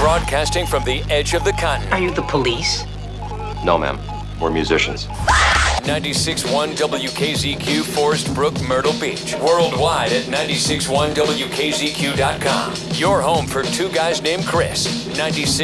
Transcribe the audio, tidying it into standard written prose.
Broadcasting from the edge of the continent. Are you the police? No, ma'am. We're musicians. 96.1 WKZQ, Forest Brook, Myrtle Beach. Worldwide at 96.1WKZQ.com. Your home for two guys named Chris. 96.